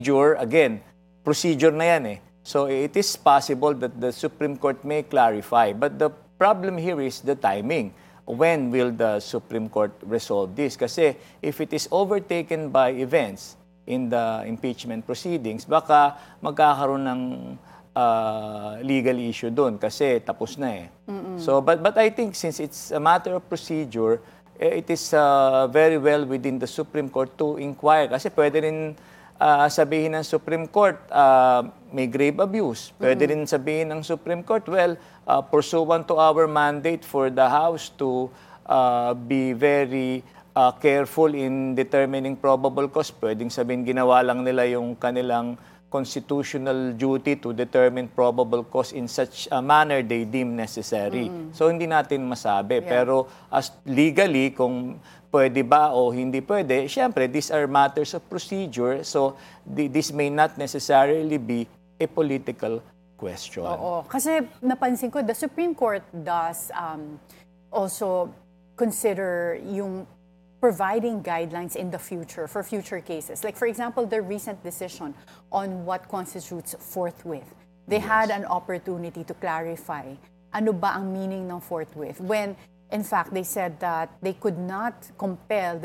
again, procedure na yan eh. So it is possible that the Supreme Court may clarify. But the problem here is the timing. When will the Supreme Court resolve this? Kasi if it is overtaken by events in the impeachment proceedings, baka magkakaroon ng legal issue doon kasi tapos na eh. So, but I think since it's a matter of procedure, it is very well within the Supreme Court to inquire. Kasi pwede rin sabihin ng Supreme Court, may grave abuse. Pwede rin sabihin ng Supreme Court, well, pursuant to our mandate for the House to be very careful in determining probable cause. Pwedeng sabihin, ginawa lang nila yung kanilang constitutional duty to determine probable cause in such a manner they deem necessary. So hindi natin masabi. Pero as legally, kung pwede ba o hindi pwede, syempre, these are matters of procedure. So this may not necessarily be a political question. Oo. Kasi napansin ko, the Supreme Court does also consider yung providing guidelines in the future for future cases. Like, for example, the recent decision on what constitutes forthwith. They had an opportunity to clarify ano ba ang meaning ng forthwith when, in fact, they said that they could not compel the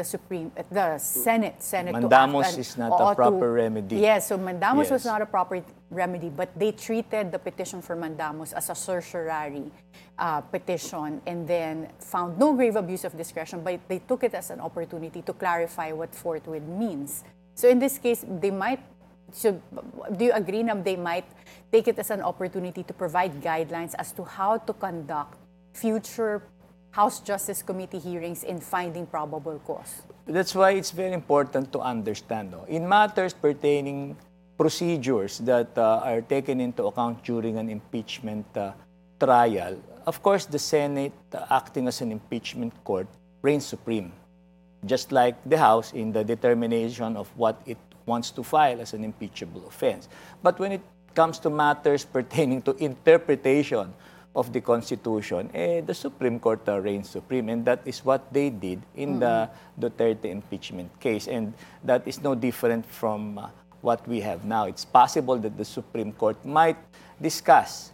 Senate Mandamus to act. Is not a proper remedy. Yes, so mandamus was not a proper remedy, but they treated the petition for mandamus as a certiorari petition and then found no grave abuse of discretion, but they took it as an opportunity to clarify what forthwith means. So in this case, they might, so do you agree na they might take it as an opportunity to provide guidelines as to how to conduct future House Justice Committee hearings in finding probable cause? That's why it's very important to understand. In matters pertaining procedures that are taken into account during an impeachment trial, of course, the Senate acting as an impeachment court reigns supreme, just like the House in the determination of what it wants to file as an impeachable offense. But when it comes to matters pertaining to interpretation of the Constitution, the Supreme Court reigns supreme, and that is what they did in the Duterte impeachment case, and that is no different from what we have now. It's possible that the Supreme Court might discuss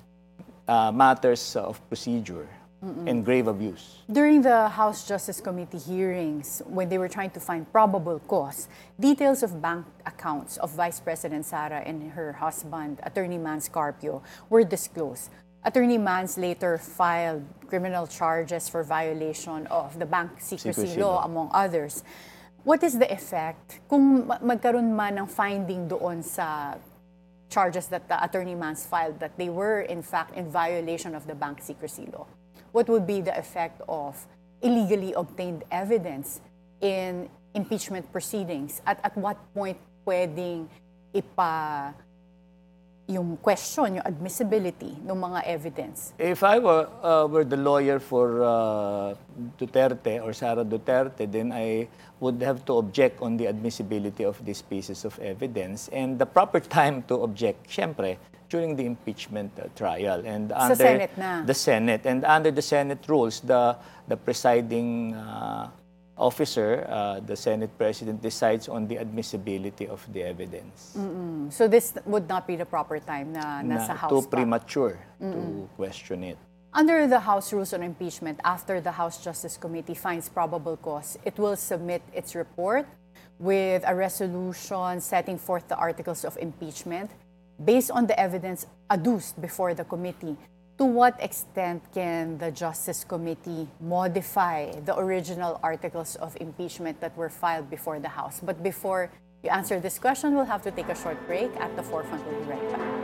matters of procedure and grave abuse. During the House Justice Committee hearings, when they were trying to find probable cause, details of bank accounts of Vice President Sara and her husband, Attorney Mans Carpio, were disclosed. Attorney Mans later filed criminal charges for violation of the bank secrecy law, among others. What is the effect kung magkaroon man ng finding doon sa charges that the Attorney Mans filed that they were in fact in violation of the bank secrecy law? What would be the effect of illegally obtained evidence in impeachment proceedings? At what point pwedeng yung question, yung admissibility ng mga evidence? If I were the lawyer for Duterte or Sara Duterte, then I would have to object on the admissibility of these pieces of evidence. And the proper time to object, syempre, during the impeachment trial. And under Senate na. The Senate. And under the Senate rules, the presiding officer, the Senate President, decides on the admissibility of the evidence. So this would not be the proper time na nasa House too pa. premature to question it. Under the House Rules on Impeachment, after the House Justice Committee finds probable cause, it will submit its report with a resolution setting forth the articles of impeachment based on the evidence adduced before the committee. To what extent can the Justice Committee modify the original articles of impeachment that were filed before the House? But before you answer this question, we'll have to take a short break. At the Forefront, we'll be right back.